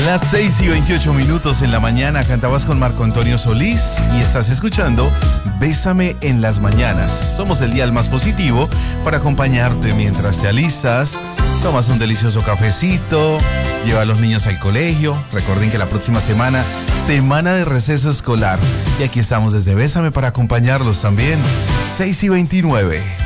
Las 6:28 en la mañana, cantabas con Marco Antonio Solís y estás escuchando Bésame en las mañanas. Somos el dial más positivo para acompañarte mientras te alistas, tomas un delicioso cafecito, lleva a los niños al colegio. Recuerden que la próxima semana de receso escolar. Y aquí estamos desde Bésame para acompañarlos también. 6:29.